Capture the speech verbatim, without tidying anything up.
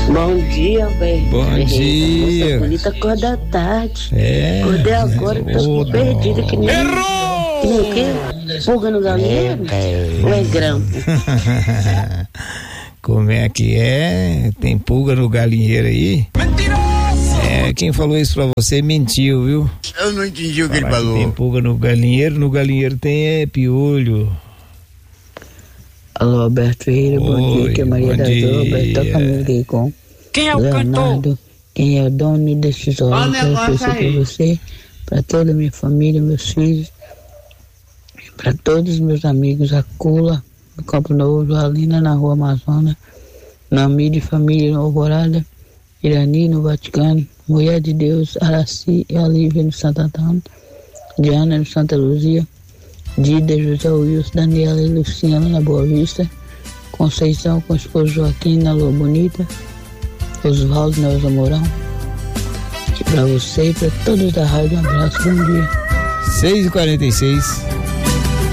Bom dia, velho. Bom dia. Moça bonita, acorda tarde. É. Acordei agora, tô Oh, aqui perdida que nem... Errou! Que nem o quê? Pulga no galinheiro? Ou é grampo? Como é que é? Tem pulga no galinheiro aí? Mentiroso! É, quem falou isso pra você mentiu, viu? Eu não entendi o que ele Falar que falou. tem pulga no galinheiro, no galinheiro tem é, piolho. Alô, Alberto Ferreira, bom Oi, dia, que é Maria bom da dia. Silva, toca a música aí com Quem é o Leonardo, cantor? quem é o dono desses olhos. Olha o Eu negócio oferecer aí. pra você, pra toda a minha família, meus filhos, pra todos os meus amigos, a Cula, no Campo Novo, a Alina na Rua Amazonas, na Mídia Família no Alvorada, Irani no Vaticano, Mulher de Deus, Araci e Alívia no Santo Antônio, Diana no Santa Luzia, Dida, José Wilson, Daniela e Luciana na Boa Vista, Conceição com o esposo Joaquim na Lua Bonita, Oswaldo na Elza Mourão. E pra você e pra todos da rádio, um abraço, bom dia. seis e quarenta e seis.